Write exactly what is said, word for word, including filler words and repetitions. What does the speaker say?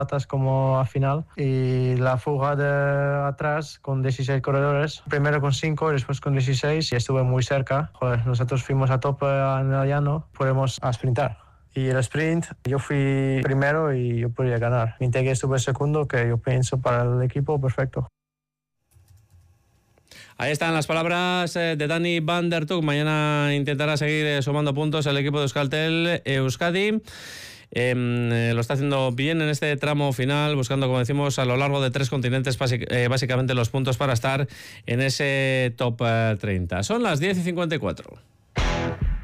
como a final, y la fuga de atrás con dieciséis corredores, primero con cinco y después con dieciséis, y estuve muy cerca. Joder, nosotros fuimos a tope en el llano, podemos a sprintar. Y el sprint, yo fui primero y yo podía ganar. Mintegi estuve segundo, que yo pienso para el equipo perfecto. Ahí están las palabras de Dani van der Tuk. Mañana intentará seguir sumando puntos el equipo de Euskaltel Euskadi. Eh, lo está haciendo bien en este tramo final, buscando, como decimos, a lo largo de tres continentes basic, eh, básicamente los puntos para estar en ese top eh, treinta. Son las diez y cincuenta y cuatro.